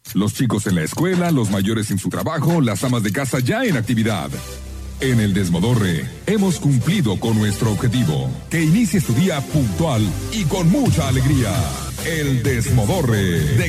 Los chicos en la escuela, los mayores en su trabajo, las amas de casa ya en actividad. En el Desmodorre hemos cumplido con nuestro objetivo. Que inicies tu día puntual y con mucha alegría. El Desmodorre de